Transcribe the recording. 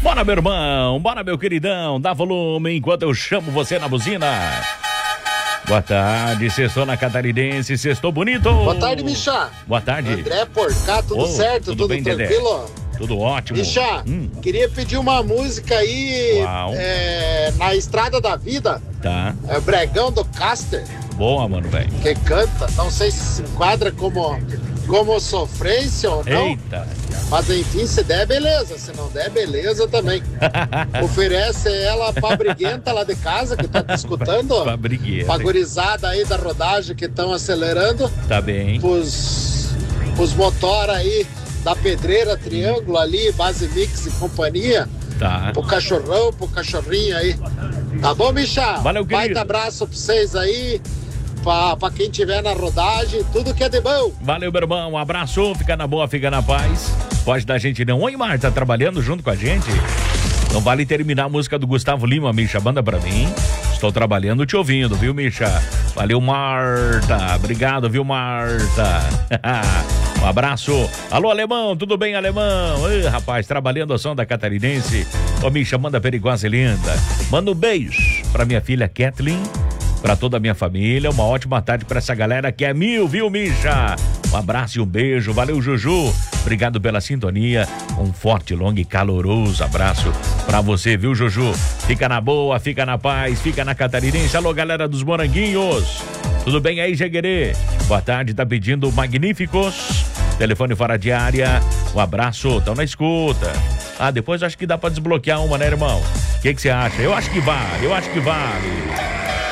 Bora, meu irmão, bora, meu queridão, dá volume enquanto eu chamo você na buzina. Boa tarde, sextou na Catarinense, sextou bonito. Boa tarde, Michá. Boa tarde. André Porcá, tudo certo, tudo bem, tranquilo? Dedé? Tudo ótimo. Michá, queria pedir uma música aí na Estrada da Vida. Tá. É o Bregão do Caster. Boa, mano, velho. Que canta, não sei se enquadra como sofrência ou não. Eita. Mas enfim, se der, beleza. Se não der, beleza também. Oferece ela pra briguenta lá de casa, que tá escutando. Pra briguenta. Pra gurizada aí da rodagem que estão acelerando. Tá bem. Os motor aí da Pedreira, Triângulo ali, Base Mix e companhia. Tá. Pro cachorrão, pro cachorrinho aí. Tá bom, Michá? Valeu, querido. Baita abraço pra vocês aí. Pra quem tiver na rodagem, tudo que é de bom. Valeu, meu irmão, um abraço, fica na boa, fica na paz. Pode dar gente não. Oi, Marta, trabalhando junto com a gente? Não vale terminar a música do Gustavo Lima, Misha, manda pra mim. Estou trabalhando te ouvindo, viu, Misha? Valeu, Marta, obrigado, viu, Marta? Um abraço. Alô, alemão, tudo bem, alemão? Ei, rapaz, trabalhando a som da Catarinense. Ô, Misha, manda perigosa e linda. Manda um beijo pra minha filha Kathleen, pra toda a minha família. Uma ótima tarde pra essa galera que é mil, viu, Misha? Um abraço e um beijo. Valeu, Juju. Obrigado pela sintonia. Um forte, longo e caloroso abraço pra você, viu, Juju? Fica na boa, fica na paz, fica na Catarinense. Alô, galera dos Moranguinhos. Tudo bem aí, Jaguerê? Boa tarde, tá pedindo Magníficos. Telefone fora de área. Um abraço, tão na escuta. Depois acho que dá pra desbloquear uma, né, irmão? O que você acha? Eu acho que vale,